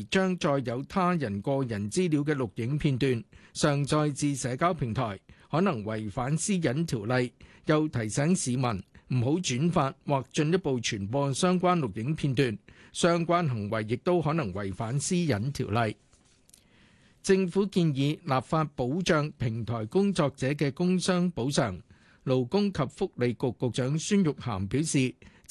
將載有他人個人資料嘅錄影片段上載至社交平台，可能違反私隱條例，又提醒市民唔好轉發或進一步傳播相關錄影片段，相關行為亦都可能違反私隱條例。政府建議立法保障平台工作者嘅工傷補償。勞工及福利局局長孫玉菡表示，